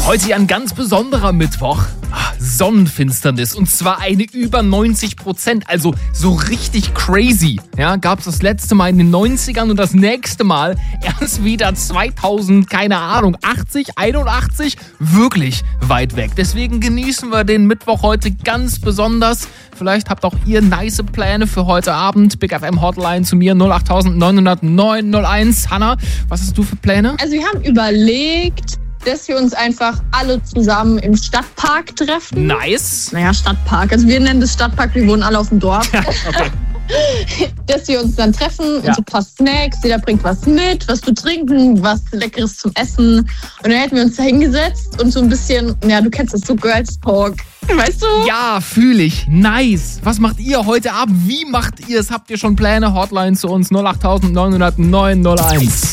Heute ein ganz besonderer Mittwoch. Sonnenfinsternis und zwar eine über 90%, also so richtig crazy. Ja, gab es das letzte Mal in den 90ern und das nächste Mal erst wieder 2000, keine Ahnung, 80, 81, wirklich weit weg. Deswegen genießen wir den Mittwoch heute ganz besonders. Vielleicht habt auch ihr nice Pläne für heute Abend. Big FM Hotline zu mir 08900 901. Hanna, was hast du für Pläne? Also wir haben überlegt, dass wir uns einfach alle zusammen im Stadtpark treffen. Nice. Naja, Stadtpark. Also wir nennen das Stadtpark, wir wohnen alle auf dem Dorf. Okay. Dass wir uns dann treffen und so ein paar Snacks, jeder bringt was mit, was zu trinken, was Leckeres zum Essen. Und dann hätten wir uns da hingesetzt und so ein bisschen, ja, du kennst das, so Girls Talk. Weißt du? Ja, fühle ich. Nice. Was macht ihr heute Abend? Wie macht ihr es? Habt ihr schon Pläne? Hotline zu uns 08900 901.